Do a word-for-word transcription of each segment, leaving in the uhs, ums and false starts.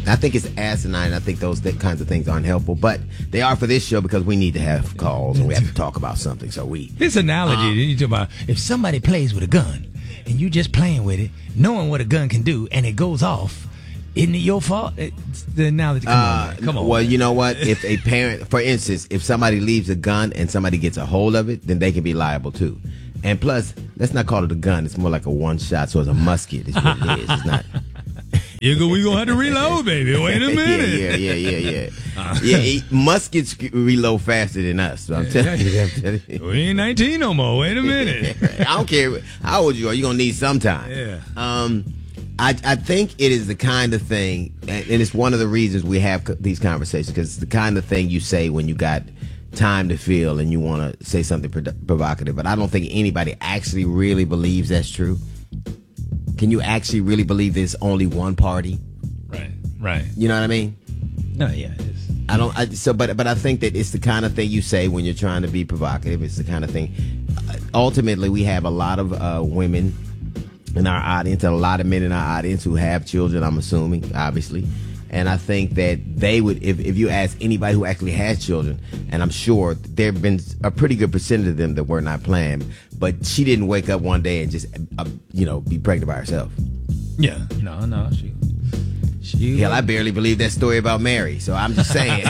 I think it's asinine. I think those th- kinds of things aren't helpful, but they are for this show because we need to have calls and we have to talk about something. So we. This analogy um, you talk about: if somebody plays with a gun and you just playing with it, knowing what a gun can do, and it goes off. Isn't it your fault? It's the analogy. Come uh, on, come on. Well, you know what? If a parent, for instance, if somebody leaves a gun and somebody gets a hold of it, then they can be liable too. And plus, let's not call it a gun. It's more like a one shot, so it's a musket. Is what it is. It's not. You go, we gonna have to reload, baby. Wait a minute. yeah, yeah, yeah, yeah, yeah. Uh, yeah, he, muskets reload faster than us. So I'm telling you, I'm telling you. We ain't nineteen no more. Wait a minute. I don't care how old you are. You're gonna need some time. Yeah. Um. I, I think it is the kind of thing, and it's one of the reasons we have these conversations, because it's the kind of thing you say when you got time to feel and you want to say something pro- provocative. But I don't think anybody actually really believes that's true. Can you actually really believe there's only one party? Right, right. You know what I mean? No, yeah, it is. I don't. I, so, but but I think that it's the kind of thing you say when you're trying to be provocative. It's the kind of thing. Uh, ultimately, we have a lot of uh, women in our audience, and a lot of men in our audience who have children, I'm assuming, obviously. And I think that they would, if, if you ask anybody who actually has children, and I'm sure there have been a pretty good percentage of them that were not planned, but she didn't wake up one day and just, uh, you know, be pregnant by herself. Yeah. No, no. She, she. Hell, I barely believe that story about Mary, so I'm just saying.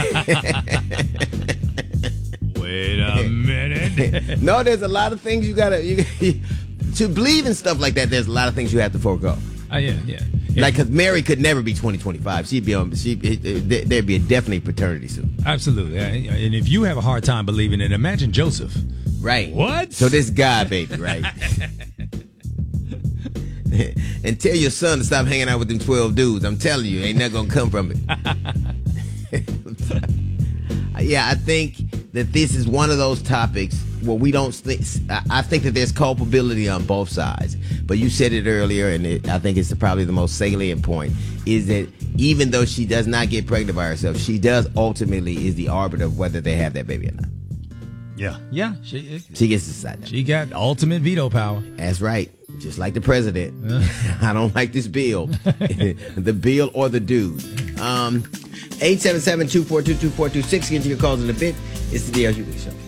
Wait a minute. No, there's a lot of things you gotta, you, to believe in stuff like that, there's a lot of things you have to forego. Uh, yeah, yeah, yeah. Like, because Mary could never be twenty twenty-five. She'd be on, she, there'd be a definitely paternity soon. Absolutely. And if you have a hard time believing it, imagine Joseph. Right. What? So this guy, baby, right? And tell your son to stop hanging out with them twelve dudes. I'm telling you, ain't nothing gonna come from it. Yeah, I think that this is one of those topics where we don't think, I think that there's culpability on both sides. But you said it earlier, and it, I think it's probably the most salient point, is that even though she does not get pregnant by herself, she does ultimately is the arbiter of whether they have that baby or not. Yeah. Yeah. She, she gets to decide that. She got ultimate veto power. That's right. Just like the president. I don't like this bill. The bill or the dude. Um, eight seven seven, two four two, two four two six. Get to your calls in a bit. It's the D L Hughley Show.